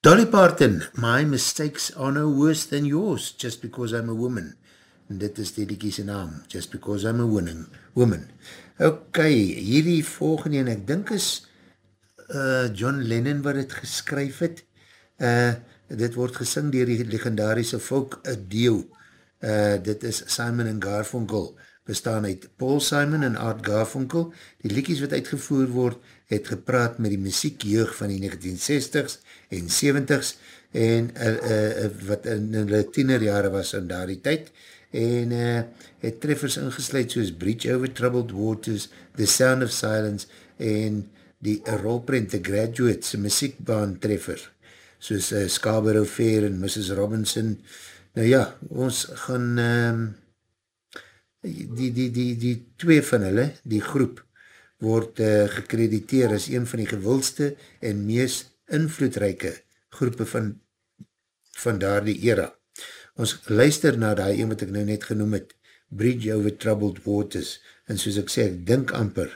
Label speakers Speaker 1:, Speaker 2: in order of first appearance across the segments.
Speaker 1: Dolly Parton, my mistakes are no worse than yours, just because I'm a woman. En dit is die liekie sy naam, just because I'm a woman. Ok, hierdie volgende, en ek dink is John Lennon wat het geskryf het. Dit word gesing dier die legendarische folk duo. Dit is Simon en Garfunkel, bestaan uit Paul Simon en Art Garfunkel. Die liedjies wat uitgevoer word, het gepraat met die muziekjeug van die 1960s en 70s, en wat in hulle tienerjare was in daardie tyd, en het treffers ingesluid soos Bridge Over Troubled Waters, The Sound of Silence, en die rolprint The Graduates, muziekbaan treffer, soos Scarborough Fair en Mrs. Robinson. Nou ja, ons gaan die twee van hulle, die groep, word gekrediteer as een van die gewildste en meest invloedrijke groepe van daar die era. Ons luister na die een wat ek nou net genoem het, Bridge Over Troubled Waters, en soos ek sê, ek dink amper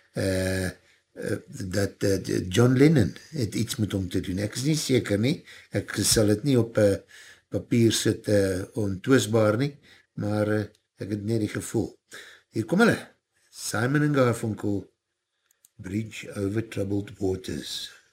Speaker 1: dat John Lennon het iets met hom te doen. Ek is nie seker nie, ek sal het nie op papier sit ontwisbaar nie, maar ek het net die gevoel. Hier kom hulle, Simon en Garfunkel, Bridge Over Troubled Waters.